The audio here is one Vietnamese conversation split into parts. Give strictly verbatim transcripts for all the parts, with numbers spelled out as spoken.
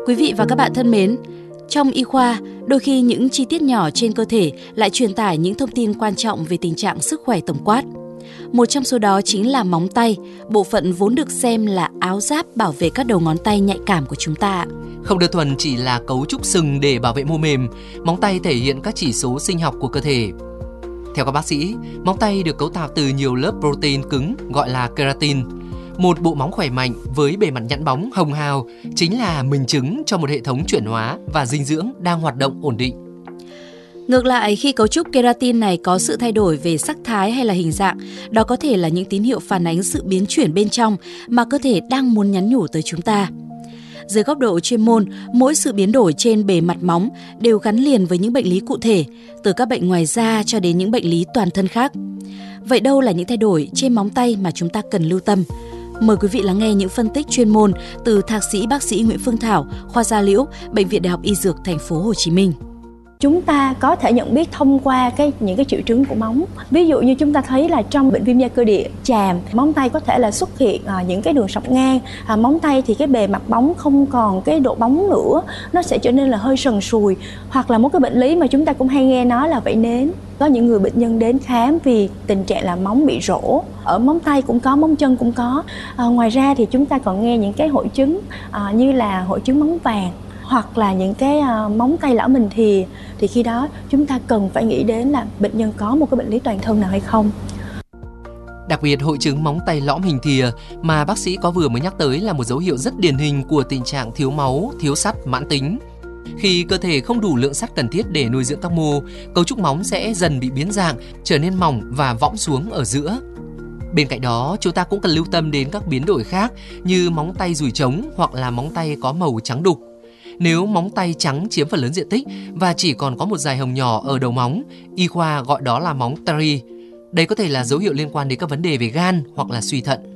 Quý vị và các bạn thân mến, trong y khoa, đôi khi những chi tiết nhỏ trên cơ thể lại truyền tải những thông tin quan trọng về tình trạng sức khỏe tổng quát. Một trong số đó chính là móng tay, bộ phận vốn được xem là áo giáp bảo vệ các đầu ngón tay nhạy cảm của chúng ta. Không đơn thuần chỉ là cấu trúc sừng để bảo vệ mô mềm, móng tay thể hiện các chỉ số sinh học của cơ thể. Theo các bác sĩ, móng tay được cấu tạo từ nhiều lớp protein cứng gọi là keratin. Một bộ móng khỏe mạnh với bề mặt nhẵn bóng, hồng hào chính là minh chứng cho một hệ thống chuyển hóa và dinh dưỡng đang hoạt động ổn định. Ngược lại, khi cấu trúc keratin này có sự thay đổi về sắc thái hay là hình dạng, đó có thể là những tín hiệu phản ánh sự biến chuyển bên trong mà cơ thể đang muốn nhắn nhủ tới chúng ta. Dưới góc độ chuyên môn, mỗi sự biến đổi trên bề mặt móng đều gắn liền với những bệnh lý cụ thể, từ các bệnh ngoài da cho đến những bệnh lý toàn thân khác. Vậy đâu là những thay đổi trên móng tay mà chúng ta cần lưu tâm? Mời quý vị lắng nghe những phân tích chuyên môn từ thạc sĩ bác sĩ Nguyễn Phương Thảo, khoa da liễu, Bệnh viện Đại học Y Dược Thành phố Hồ Chí Minh. Chúng ta có thể nhận biết thông qua cái những cái triệu chứng của móng. Ví dụ như chúng ta thấy là trong bệnh viêm da cơ địa chàm, móng tay có thể là xuất hiện à, những cái đường sọc ngang. À, móng tay thì cái bề mặt bóng không còn cái độ bóng nữa, nó sẽ trở nên là hơi sần sùi. Hoặc là một cái bệnh lý mà chúng ta cũng hay nghe nói là vảy nến. Có những người bệnh nhân đến khám vì tình trạng là móng bị rỗ. Ở móng tay cũng có, móng chân cũng có. À, ngoài ra thì chúng ta còn nghe những cái hội chứng à, như là hội chứng móng vàng, hoặc là những cái uh, móng tay lão mình thìa, thì khi đó chúng ta cần phải nghĩ đến là bệnh nhân có một cái bệnh lý toàn thân nào hay không. Đặc biệt, hội chứng móng tay lõm hình thìa mà bác sĩ có vừa mới nhắc tới là một dấu hiệu rất điển hình của tình trạng thiếu máu, thiếu sắt mãn tính. Khi cơ thể không đủ lượng sắt cần thiết để nuôi dưỡng các mô, cấu trúc móng sẽ dần bị biến dạng, trở nên mỏng và võng xuống ở giữa. Bên cạnh đó, chúng ta cũng cần lưu tâm đến các biến đổi khác như móng tay dùi trống hoặc là móng tay có màu trắng đục. Nếu móng tay trắng chiếm phần lớn diện tích và chỉ còn có một dải hồng nhỏ ở đầu móng, y khoa gọi đó là móng tari. Đây có thể là dấu hiệu liên quan đến các vấn đề về gan hoặc là suy thận.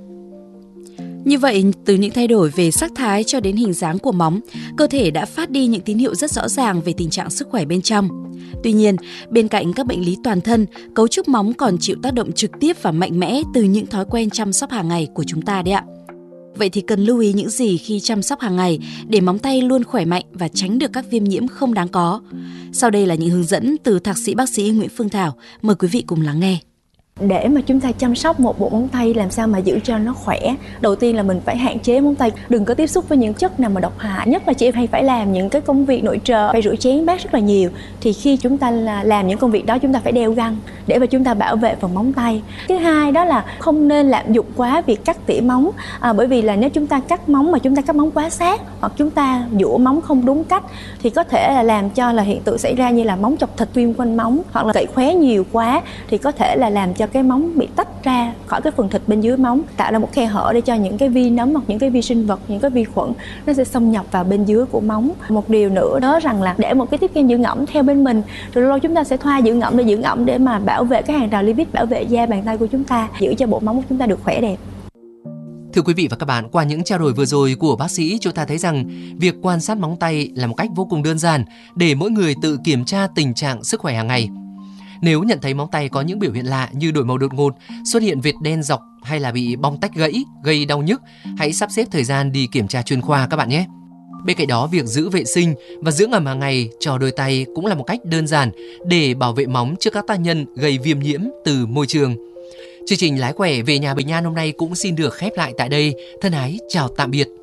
Như vậy, từ những thay đổi về sắc thái cho đến hình dáng của móng, cơ thể đã phát đi những tín hiệu rất rõ ràng về tình trạng sức khỏe bên trong. Tuy nhiên, bên cạnh các bệnh lý toàn thân, cấu trúc móng còn chịu tác động trực tiếp và mạnh mẽ từ những thói quen chăm sóc hàng ngày của chúng ta đấy ạ. Vậy thì cần lưu ý những gì khi chăm sóc hàng ngày để móng tay luôn khỏe mạnh và tránh được các viêm nhiễm không đáng có? Sau đây là những hướng dẫn từ thạc sĩ bác sĩ Nguyễn Phương Thảo. Mời quý vị cùng lắng nghe. Để mà chúng ta chăm sóc một bộ móng tay làm sao mà giữ cho nó khỏe, đầu tiên là mình phải hạn chế móng tay đừng có tiếp xúc với những chất nào mà độc hại. Nhất là chị em hay phải làm những cái công việc nội trợ, phải rửa chén bát rất là nhiều, thì khi chúng ta là làm những công việc đó chúng ta phải đeo găng để mà chúng ta bảo vệ phần móng tay. Thứ hai đó là không nên lạm dụng quá việc cắt tỉa móng, à, bởi vì là nếu chúng ta cắt móng mà chúng ta cắt móng quá sát hoặc chúng ta giũa móng không đúng cách thì có thể là làm cho là hiện tượng xảy ra như là móng chọc thịt viêm quanh móng, hoặc là cậy khóe nhiều quá thì có thể là làm cho cái móng bị tách ra khỏi cái phần thịt bên dưới móng, tạo ra một khe hở để cho những cái vi nấm hoặc những cái vi sinh vật, những cái vi khuẩn nó sẽ xâm nhập vào bên dưới của móng. Một điều nữa đó rằng là để một cái tiếp kem dưỡng ẩm theo bên mình, rồi lâu chúng ta sẽ thoa dưỡng ẩm để dưỡng ẩm để mà bảo vệ cái hàng rào lipid, bảo vệ da bàn tay của chúng ta, giữ cho bộ móng của chúng ta được khỏe đẹp. Thưa quý vị và các bạn, qua những trao đổi vừa rồi của bác sĩ, chúng ta thấy rằng việc quan sát móng tay là một cách vô cùng đơn giản để mỗi người tự kiểm tra tình trạng sức khỏe hàng ngày. Nếu nhận thấy móng tay có những biểu hiện lạ như đổi màu đột ngột, xuất hiện vệt đen dọc hay là bị bong tách gãy, gây đau nhức, hãy sắp xếp thời gian đi kiểm tra chuyên khoa các bạn nhé. Bên cạnh đó, việc giữ vệ sinh và dưỡng ẩm hàng ngày cho đôi tay cũng là một cách đơn giản để bảo vệ móng trước các tác nhân gây viêm nhiễm từ môi trường. Chương trình Lái Khỏe về nhà Bình An hôm nay cũng xin được khép lại tại đây. Thân ái chào tạm biệt.